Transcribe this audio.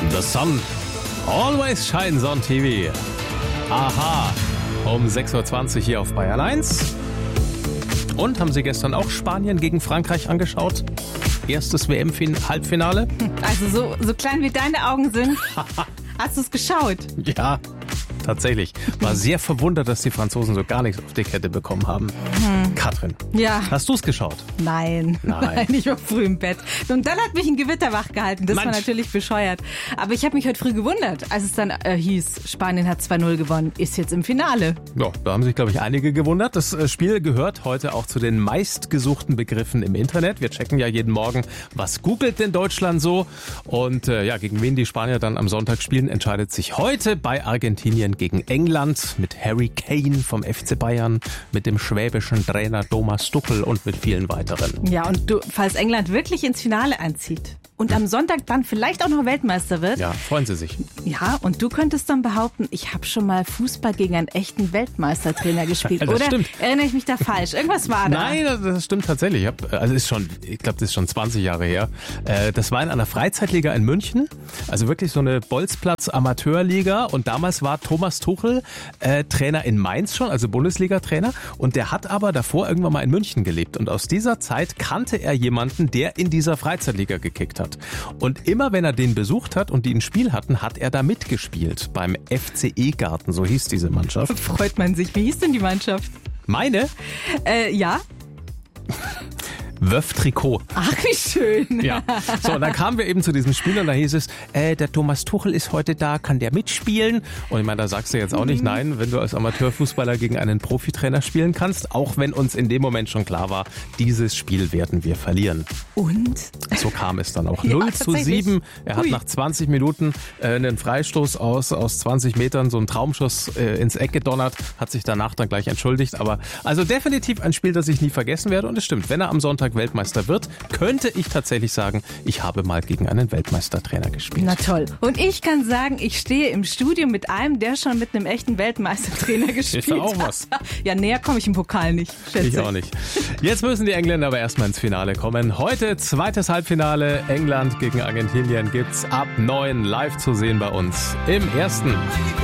The sun always shines on TV. Aha, um 6.20 Uhr hier auf Bayern 1. Und haben Sie gestern auch Spanien gegen Frankreich angeschaut? Erstes WM-Halbfinale? Also so klein wie deine Augen sind, hast du es geschaut? Ja, tatsächlich. War sehr verwundert, dass die Franzosen so gar nichts auf die Kette bekommen haben. Katrin, Ja. hast du es geschaut? Nein, ich war früh im Bett. Und dann hat mich ein Gewitter wach gehalten. Das war natürlich bescheuert. Aber ich habe mich heute früh gewundert, als es dann hieß, Spanien hat 2-0 gewonnen, ist jetzt im Finale. Ja, da haben sich, glaube ich, einige gewundert. Das Spiel gehört heute auch zu den meistgesuchten Begriffen im Internet. Wir checken ja jeden Morgen, was googelt denn Deutschland so? Und gegen wen die Spanier dann am Sonntag spielen, entscheidet sich heute bei Argentinien gegen England mit Harry Kane vom FC Bayern, mit dem schwäbischen Trainer Thomas Tuchel und mit vielen weiteren. Ja, und falls England wirklich ins Finale einzieht und am Sonntag dann vielleicht auch noch Weltmeister wird. Ja, freuen Sie sich. Ja, und du könntest dann behaupten, ich habe schon mal Fußball gegen einen echten Weltmeistertrainer gespielt. Das Oder stimmt. Erinnere ich mich da falsch? Irgendwas war da. Nein, das stimmt tatsächlich. Ich glaube, das ist schon 20 Jahre her. Das war in einer Freizeitliga in München. Also wirklich so eine Bolzplatz-Amateurliga. Und damals war Thomas Tuchel Trainer in Mainz schon, also Bundesliga-Trainer. Und der hat aber davor irgendwann mal in München gelebt. Und aus dieser Zeit kannte er jemanden, der in dieser Freizeitliga gekickt hat. Und immer wenn er den besucht hat und die ein Spiel hatten, hat er da mitgespielt. Beim FC E-Garten, so hieß diese Mannschaft. Freut man sich. Wie hieß denn die Mannschaft? Meine? Ja. Wöff Trikot. Ach, wie schön. Ja. So, und dann kamen wir eben zu diesem Spiel und da hieß es, der Thomas Tuchel ist heute da, kann der mitspielen? Und ich meine, da sagst du jetzt auch nicht nein, wenn du als Amateurfußballer gegen einen Profitrainer spielen kannst, auch wenn uns in dem Moment schon klar war, dieses Spiel werden wir verlieren. Und? So kam es dann auch. Ja, 0-7. Er hat Ui. nach 20 Minuten einen Freistoß aus 20 Metern, so einen Traumschuss ins Eck gedonnert, hat sich danach dann gleich entschuldigt. Aber also definitiv ein Spiel, das ich nie vergessen werde. Und es stimmt, wenn er am Sonntag Weltmeister wird, könnte ich tatsächlich sagen, ich habe mal gegen einen Weltmeistertrainer gespielt. Na toll. Und ich kann sagen, ich stehe im Studio mit einem, der schon mit einem echten Weltmeistertrainer gespielt Ist ja auch was. hat. Ja, näher komme ich im Pokal nicht, schätze Ich auch nicht. Jetzt müssen die Engländer aber erstmal ins Finale kommen. Heute zweites Halbfinale. England gegen Argentinien gibt's ab 9 live zu sehen bei uns im Ersten.